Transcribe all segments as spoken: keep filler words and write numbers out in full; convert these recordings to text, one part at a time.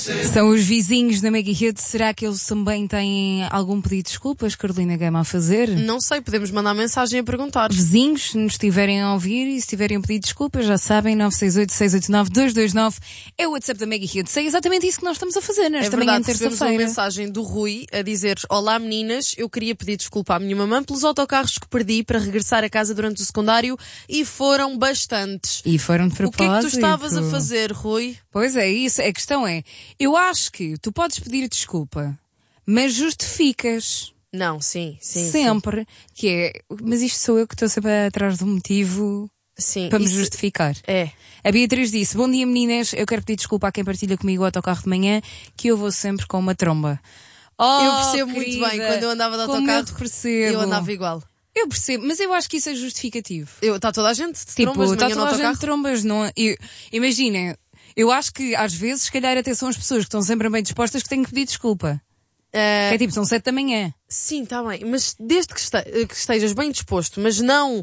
São os vizinhos da Mega Hits. Será que eles também têm algum pedido de desculpas, Carolina Gama, a fazer? Não sei, podemos mandar mensagem a perguntar. Vizinhos, se nos estiverem a ouvir e se tiverem um pedido de desculpas, já sabem, nove seis oito, seis oito nove, dois dois nove é o WhatsApp da Mega Hits. É exatamente isso que nós estamos a fazer nesta é manhã de verdade, recebemos uma terça-feira. mensagem do Rui a dizer: olá meninas, eu queria pedir desculpa à minha mamã pelos autocarros que perdi para regressar a casa durante o secundário e foram bastantes. E foram de propósito. O que é que tu estavas a fazer, Rui? Pois é, isso. A questão é, eu acho que tu podes pedir desculpa, mas justificas. Não, sim, sim. Sempre. Sim. Que é, mas isto sou eu que estou sempre atrás do motivo sim, para me isso justificar. É. A Beatriz disse: bom dia meninas, eu quero pedir desculpa a quem partilha comigo o autocarro de manhã, que eu vou sempre com uma tromba. Oh, eu percebo querida, muito bem, quando eu andava de como autocarro, eu, percebo. eu andava igual. Eu percebo, mas eu acho que isso é justificativo. Está toda a gente de tipo, trombas de tá manhã toda no a autocarro? gente de trombas, não. Imaginem, eu acho que às vezes, se calhar até são as pessoas que estão sempre bem dispostas que têm que pedir desculpa. Uh, que é tipo, são sete da manhã. Sim, está bem, mas desde que, este, que estejas bem disposto, mas não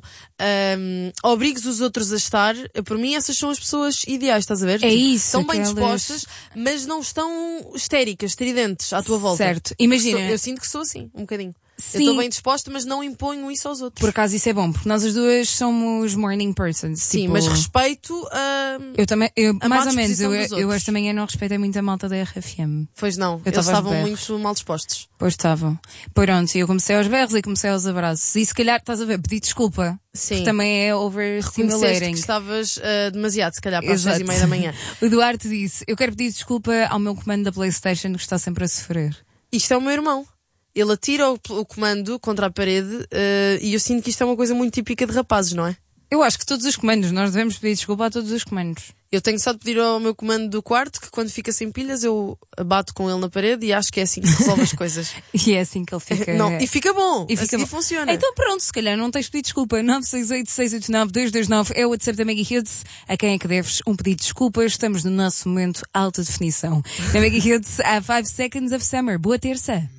um, obrigues os outros a estar, por mim essas são as pessoas ideais, estás a ver? É isso. Estão bem aquelas... dispostas, mas não estão histéricas, estridentes à tua volta. Certo, imagina. Eu, eu sinto que sou assim, um bocadinho. Sim. Eu estou bem disposta, mas não imponho isso aos outros. Por acaso isso é bom, porque nós as duas somos morning persons. Sim, tipo... mas respeito a. Eu também, eu, a mais ou menos, eu, eu esta manhã não respeitei muito a malta da R F M. Pois não, eu eles estavam muito mal dispostos. Pois estavam. Pronto, eu comecei aos berros e comecei aos abraços. E se calhar, estás a ver, pedir desculpa. Sim. Que também é overstimulating. Que estavas uh, demasiado, se calhar, para as seis e meia da manhã. O Duarte disse: eu quero pedir desculpa ao meu comando da PlayStation que está sempre a sofrer. Isto é o meu irmão. Ele atira o, o comando contra a parede uh, e eu sinto que isto é uma coisa muito típica de rapazes, não é? Eu acho que todos os comandos, nós devemos pedir desculpa a todos os comandos. Eu tenho só de pedir ao meu comando do quarto que quando fica sem pilhas eu bato com ele na parede e acho que é assim que resolve as coisas. E é assim que ele fica... Não, e fica bom. E fica assim bom. Funciona. Então pronto, se calhar não tens de pedir desculpa. nove seis oito, seis oito nove, dois dois nove é o WhatsApp da Mega Hits. A quem é que deves um pedido de desculpas? Estamos no nosso momento alta definição. Na Mega Hits há five seconds of summer. Boa terça.